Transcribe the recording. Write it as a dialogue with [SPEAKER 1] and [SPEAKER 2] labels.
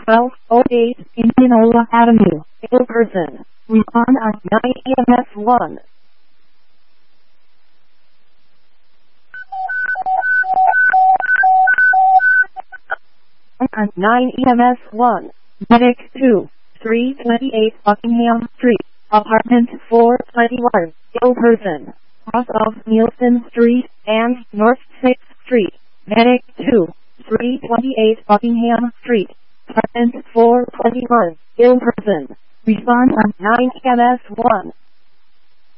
[SPEAKER 1] 1208 Indianola Avenue, Ilperson. Respond at 9 EMS 1. At 9 EMS 1. Medic 2, 328 Buckingham Street, Apartment 421, Ilperson. Cross of Nielsen Street and North 6th Street. Medic 2, 328 Buckingham Street, Apartment 421, Ilperson. Respond at 9 EMS 1.